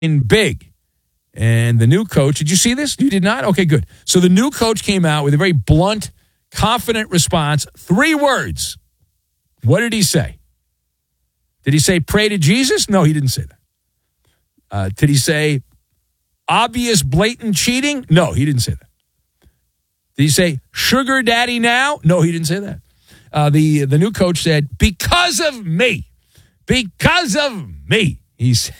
in big. And the new coach, did you see this? You did not? Okay, good. So the new coach came out with a very blunt, confident response. 3 words. What did he say? Did he say pray to Jesus? No, he didn't say that. Did he say obvious, blatant cheating? No, he didn't say that. Did he say sugar daddy now? No, he didn't say that. The new coach said, because of me. Because of me. He's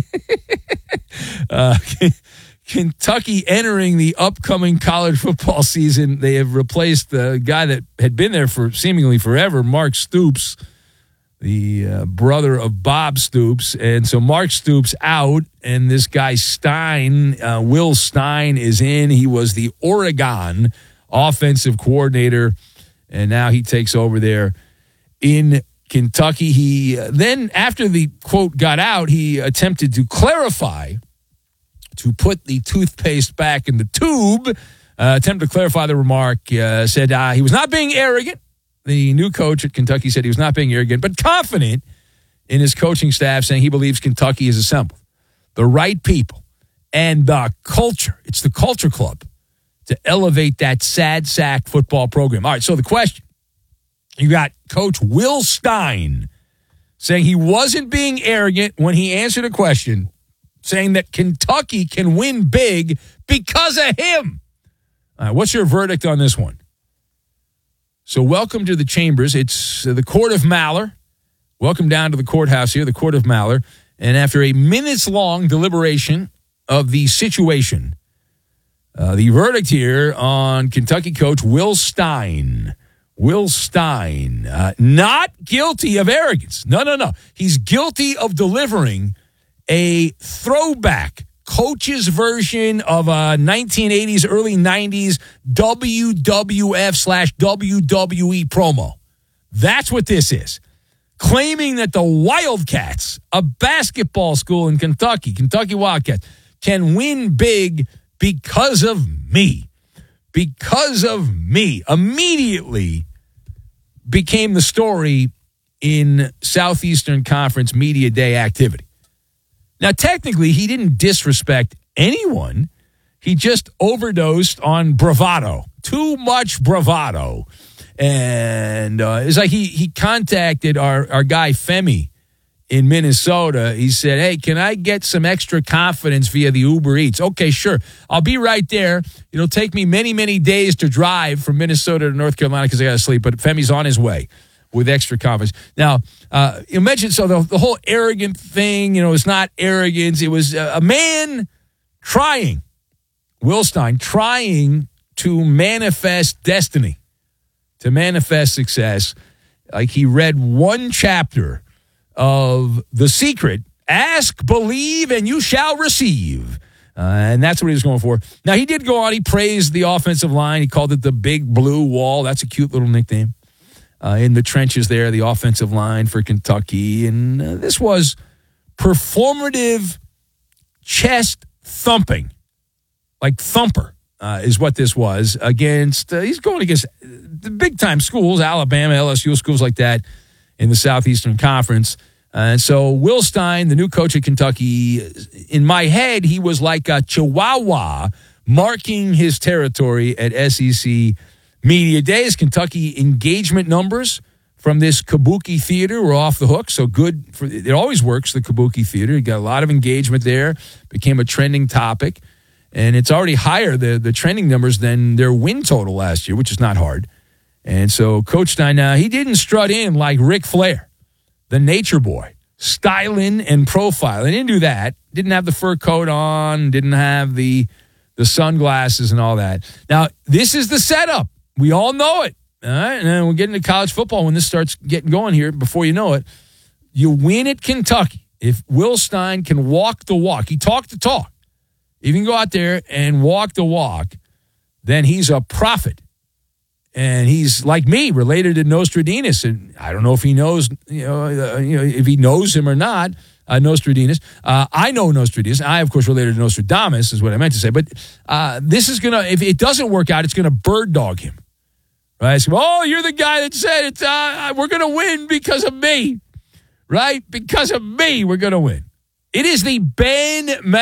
Kentucky entering the upcoming college football season. They have replaced the guy that had been there for seemingly forever, Mark Stoops, the brother of Bob Stoops. And so Mark Stoops out, and this guy Stein, Will Stein, is in. He was the Oregon offensive coordinator, and now he takes over there in Kentucky. He then, after the quote got out, he attempted to clarify, to put the toothpaste back in the tube, attempted to clarify the remark, said he was not being arrogant. The new coach at Kentucky said he was not being arrogant, but confident in his coaching staff, saying he believes Kentucky has assembled the right people and the culture. It's the culture club to elevate that sad sack football program. All right, so the question, you got Coach Will Stein saying he wasn't being arrogant when he answered a question, saying that Kentucky can win big because of him. All right, what's your verdict on this one? So welcome to the chambers. It's the Court of Malheur. Welcome down to the courthouse here, the Court of Malheur. And after a minutes-long deliberation of the situation, the verdict here on Kentucky coach Will Stein. Will Stein, not guilty of arrogance. No. He's guilty of delivering a throwback coach's version of a 1980s, early 90s WWF/WWE promo. That's what this is. Claiming that the Wildcats, a basketball school in Kentucky, Kentucky Wildcats, can win big because of me. Because of me. Immediately became the story in Southeastern Conference Media Day activity. Now, technically, he didn't disrespect anyone. He just overdosed on bravado. Too much bravado. And it's like he contacted our guy Femi in Minnesota. He said, hey, can I get some extra confidence via the Uber Eats? Okay, sure. I'll be right there. It'll take me many, many days to drive from Minnesota to North Carolina because I got to sleep. But Femi's on his way with extra confidence. Now, you mentioned, so the whole arrogant thing, it's not arrogance. It was a man trying, Will Stein, trying to manifest destiny, to manifest success. Like he read one chapter of The Secret, ask, believe, and you shall receive. And that's what he was going for. Now, he did go on. He praised the offensive line. He called it the Big Blue Wall. That's a cute little nickname. In the trenches there, the offensive line for Kentucky. And this was performative chest thumping, like thumper is what this was against, he's going against the big-time schools, Alabama, LSU, schools like that in the Southeastern Conference. And so Will Stein, the new coach of Kentucky, in my head, he was like a Chihuahua marking his territory at SEC Media Days. Kentucky engagement numbers from this Kabuki Theater were off the hook. So good. It always works, the Kabuki Theater. You got a lot of engagement there. Became a trending topic. And it's already higher, the trending numbers, than their win total last year, which is not hard. And so Coach Stein, he didn't strut in like Ric Flair, the nature boy, styling and profiling. He didn't do that. Didn't have the fur coat on. Didn't have the sunglasses and all that. Now, this is the setup. We all know it. All right? And then we'll get into college football when this starts getting going here. Before you know it, you win at Kentucky. If Will Stein can walk the walk, he talked the talk. If you can go out there and walk the walk, then he's a prophet. And he's like me, related to Nostradamus. And I don't know if he knows, if he knows him or not, Nostradamus. I know Nostradamus. I, of course, related to Nostradamus is what I meant to say. But this is going to, if it doesn't work out, it's going to bird dog him. Right? So, you're the guy that said it's, we're going to win because of me. Right? Because of me, we're going to win. It is the Ben